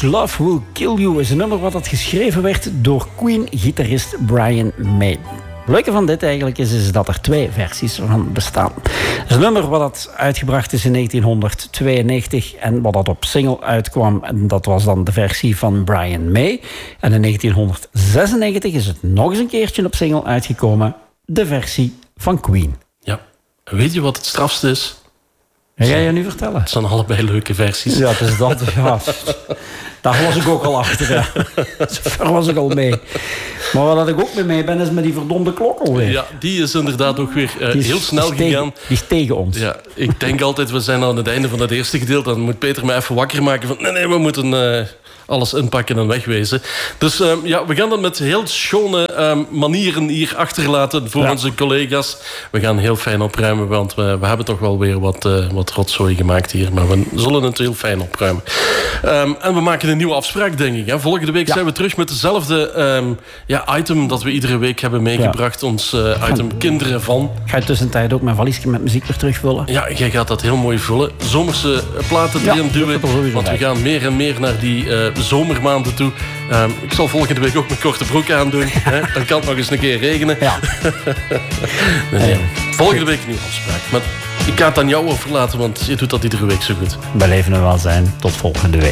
Love Will Kill You is een nummer wat geschreven werd door Queen-gitarist Brian May. Het leuke van dit eigenlijk is dat er 2 versies van bestaan. Het is een nummer wat uitgebracht is in 1992 en wat dat op single uitkwam. En dat was dan de versie van Brian May. En in 1996 is het nog eens een keertje op single uitgekomen. De versie van Queen. Ja, weet je wat het strafste is? Ga je nu vertellen? Het zijn allebei leuke versies. Ja, dus dat... Ja, daar was ik ook al achter. Ja. Zover was ik al mee. Maar waar ik ook mee ben, is met die verdomde klok alweer. Ja, die is inderdaad ook weer heel snel gegaan. Die is tegen ons. Ja, ik denk altijd, we zijn aan het einde van het eerste gedeelte. Dan moet Peter mij even wakker maken van... Nee, we moeten alles inpakken en wegwezen. Dus we gaan dat met heel schone manieren hier achterlaten voor onze collega's. We gaan heel fijn opruimen, want we hebben toch wel weer wat rotzooi gemaakt hier. Maar we zullen het heel fijn opruimen. En we maken een nieuwe afspraak, denk ik. Hè. Volgende week zijn we terug met dezelfde item dat we iedere week hebben meegebracht. Ons item Kinderen van. Ga je tussentijd ook mijn valiesje met muziek weer terugvullen? Ja, jij gaat dat heel mooi vullen. Zomerse platen erin duwen. Want we gaan meer en meer naar die zomermaanden toe. Ik zal volgende week ook mijn korte broek aandoen. Hè? Dan kan het nog eens een keer regenen. Ja. Nee. Volgende week een nieuwe afspraak. Maar ik ga het aan jou overlaten, want je doet dat iedere week zo goed. Bij leven en welzijn. Tot volgende week.